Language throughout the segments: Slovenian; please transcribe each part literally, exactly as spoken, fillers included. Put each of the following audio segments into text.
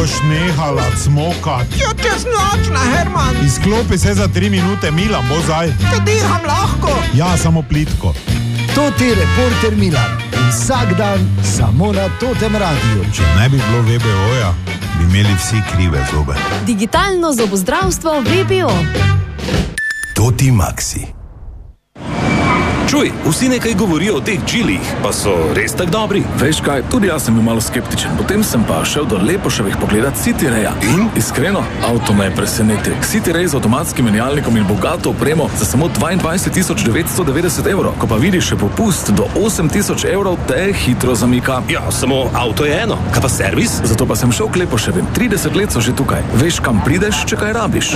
boš nehala cmokat? Ja, čez noč na Herman. Izklopi se za tri minute, Milan, bo zdaj. Te diham lahko. Ja, samo plitko. Toti reporter Milan. Vsak dan samo na Totem radiju. Če ne bi bilo V B O-ja, bi imeli vsi krive zobe. Digitalno zobozdravstvo V B O. Toti Maxi. Čuj, vsi nekaj govorijo o teh džilih, pa so res tak dobri. Veš kaj, tudi jaz sem bil malo skeptičen. Potem sem pa šel do Lepoševih pogledat City Raya. In iskreno, avto me je presenetil. City Ray z avtomatskim menjalnikom in bogato opremo za samo dvaindvajset tisoč devetsto devetdeset evrov. Ko pa vidiš še popust do osem tisoč evrov, te hitro zamika. Ja, samo avto je eno. Kaj pa servis? Zato pa sem šel k Lepoševim. trideset let so že tukaj. Veš, kam prideš, če kaj rabiš.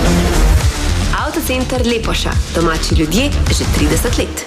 Avtocenter Lepoša. Domači ljudje že trideset let.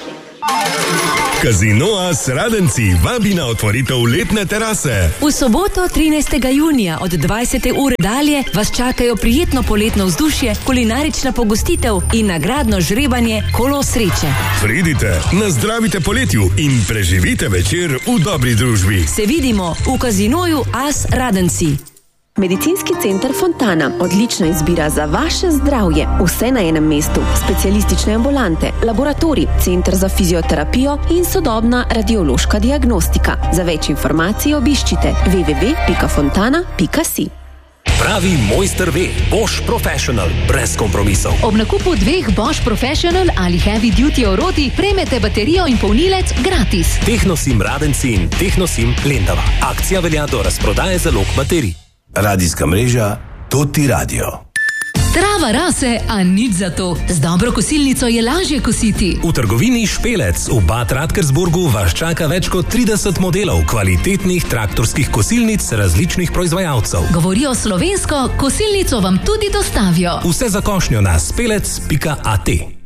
Casino As Radenci vabi na otvoritev letne terase. V soboto trinajstega junija od dvajsete ure dalje vas čakajo prijetno poletno vzdušje, kulinarična pogostitev in nagradno žrebanje Kolo sreče. Pridite, nazdravite poletju in preživite večer v dobri družbi. Se vidimo v Casinoju As Radenci. Medicinski center Fontana. Odlična izbira za vaše zdravje. Vse na enem mestu. Specialistične ambulante, laboratorij, center za fizioterapijo in sodobna radiološka diagnostika. Za več informacij obiščite w w w pika fontana pika si. Pravi mojster ve, Bosch Professional, brez kompromisov. Ob nakupu dveh Bosch Professional ali Heavy Duty orodij prejmete baterijo in polnilec gratis. Technosim Radenci in Technosim Lendava. Akcija velja do razprodaje zalog baterij. Radijska mreža Toti Radio. Trava rase, a nič za to. Z dobro kosilnico je lažje kositi. V trgovini Špelec v Bad Radkersburgu vas čaka več kot trideset modelov kvalitetnih traktorskih kosilnic različnih proizvajalcev. Govorijo slovensko, kosilnico vam tudi dostavijo. Vse za košnjo na spelec pika at.